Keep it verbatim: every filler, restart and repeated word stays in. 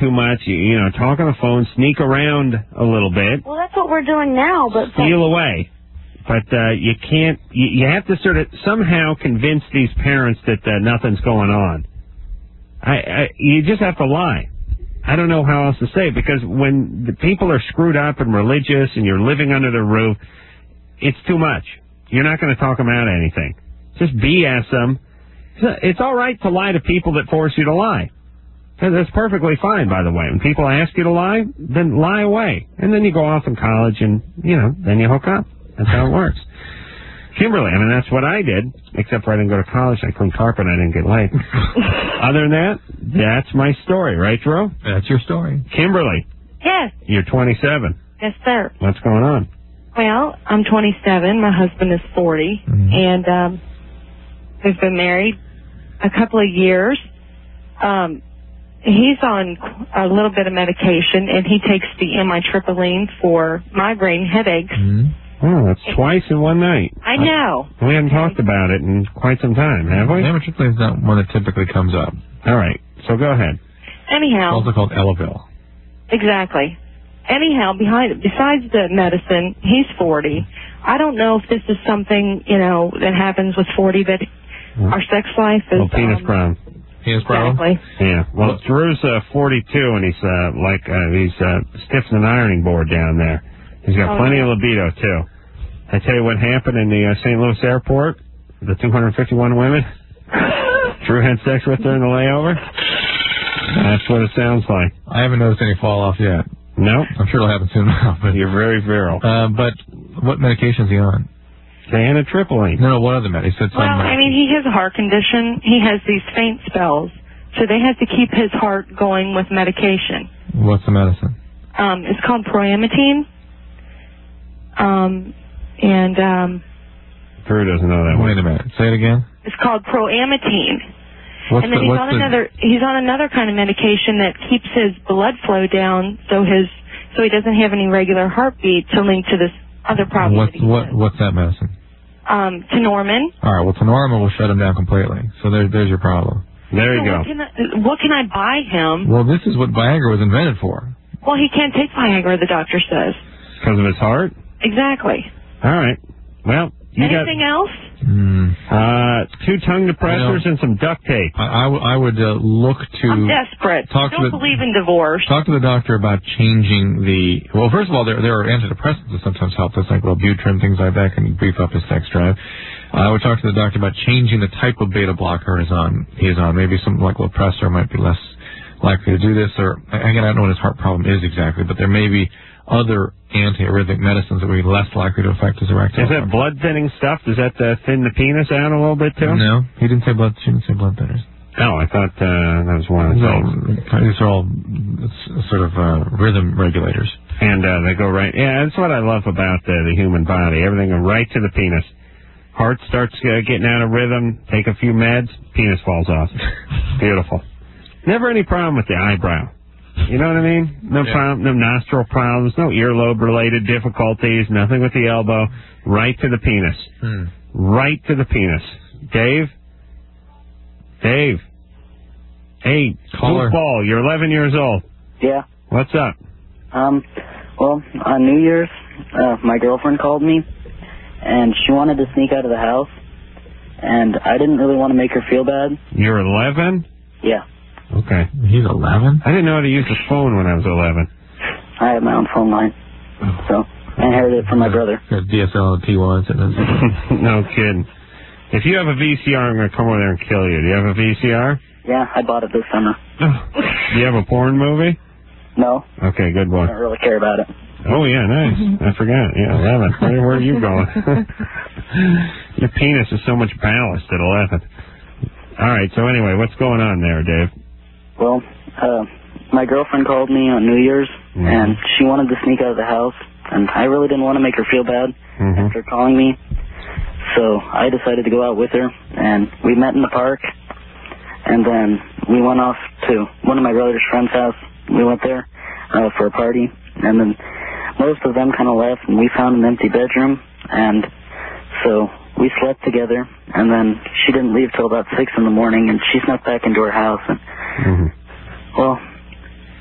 too much. You, you know, talk on the phone, sneak around a little bit. Well, that's what we're doing now, but... Steal away. But uh, you can't, you, you have to sort of somehow convince these parents that uh, nothing's going on. I, I, you just have to lie. I don't know how else to say it, because when the people are screwed up and religious and you're living under their roof, it's too much. You're not going to talk them out of anything. Just B S them. It's all right to lie to people that force you to lie. That's perfectly fine, by the way. When people ask you to lie, then lie away. And then you go off in college and, you know, then you hook up. That's how it works. Kimberly, I mean, that's what I did, except for I didn't go to college. I cleaned carpet and I didn't get laid. Other than that, that's my story, right, Drew? That's your story. Kimberly. Yes. You're twenty-seven. Yes, sir. What's going on? Well, I'm twenty-seven. My husband is forty. Mm-hmm. And um, we've been married a couple of years. Um, he's on a little bit of medication, and he takes the amitriptyline for migraine headaches. Mm-hmm. Oh, that's twice in one night. I know. We haven't talked about it in quite some time, have we? Amitriptyline is not one that typically comes up. All right, so go ahead. Anyhow. It's also called Elavil. Exactly. Anyhow, behind besides the medicine, he's forty. I don't know if this is something, you know, that happens with forty, but mm-hmm. our sex life is... Well, penis um, problem. Penis problem? Exactly. Yeah. Well, Drew's uh, forty-two, and he's uh, like, uh, he's uh, stiff as an ironing board down there. He's got oh, plenty yeah. of libido, too. I tell you what happened in the uh, Saint Louis airport, the two hundred fifty-one women. Drew had sex with her in the layover. That's what it sounds like. I haven't noticed any fall off yet. No? I'm sure it'll happen soon now. But you're very virile. Uh, but what medication is he on? The amitriptyline. No, no, what other med? He said well, something. I mean, he has a heart condition. He has these faint spells. So they have to keep his heart going with medication. What's the medicine? Um, it's called Proamitine. Um, and, um... Drew doesn't know that. Wait a minute. Say it again. It's called Proamitine. What's and then the, he's what's on the... another, he's on another kind of medication that keeps his blood flow down so his, so he doesn't have any regular heartbeat to link to this other problem. What's, that he what, has. what's that medicine? Um, Tenormin. All right, well, Tenormin will shut him down completely. So there, there's your problem. There you so go. What can, I, what can I buy him? Well, this is what Viagra was invented for. Well, he can't take Viagra, the doctor says. Because of his heart? Exactly. All right. Well, you Anything got... else? Mm. Uh, two tongue depressors and some duct tape. I, I, w- I would uh, look to... I'm desperate. Talk Don't to the, believe in divorce. Talk to the doctor about changing the... Well, first of all, there, there are antidepressants that sometimes help us, like Wellbutrin, things like that, can beef up his sex drive. I would talk to the doctor about changing the type of beta blocker he is on. He is on. Maybe something like Lopressor might be less likely to do this. Or again, I don't know what his heart problem is exactly, but there may be other antiarrhythmic medicines that would be less likely to affect his erectile. Is that blood thinning stuff? Does that uh, thin the penis out a little bit too? No, he didn't say blood. She didn't say blood thinners. Oh, I thought uh, that was one of the things. These are all sort of uh, rhythm regulators, and uh, they go right. Yeah, that's what I love about uh, the human body. Everything goes right to the penis. Heart starts uh, getting out of rhythm. Take a few meds, penis falls off. Beautiful. Never any problem with the eyebrow. You know what I mean? No yeah. problem, no nostril problems, no earlobe-related difficulties, nothing with the elbow. Right to the penis. Hmm. Right to the penis. Dave? Dave? Hey, goofball, you're eleven years old. Yeah. What's up? Um, well, on New Year's, uh, my girlfriend called me, and she wanted to sneak out of the house, and I didn't really want to make her feel bad. You're eleven? Yeah. Okay. He's eleven? I didn't know how to use the phone when I was eleven. I have my own phone line, so I inherited it from my brother. Got D S L and T ones. No kidding. If you have a V C R, I'm going to come over there and kill you. Do you have a V C R? Yeah, I bought it this summer. Do you have a porn movie? No. Okay, good one. I don't really care about it. Oh, yeah, nice. I forgot. Yeah, eleven. Where, where are you going? Your penis is so much ballast at eleven. All right, so anyway, what's going on there, Dave? Well, uh, my girlfriend called me on New Year's, mm-hmm. and she wanted to sneak out of the house, and I really didn't want to make her feel bad mm-hmm. after calling me. So I decided to go out with her, and we met in the park, and then we went off to one of my brother's friend's house. We went there uh, for a party, and then most of them kind of left, and we found an empty bedroom, and so we slept together, and then she didn't leave till about six in the morning, and she snuck back into her house, and, mm-hmm. well,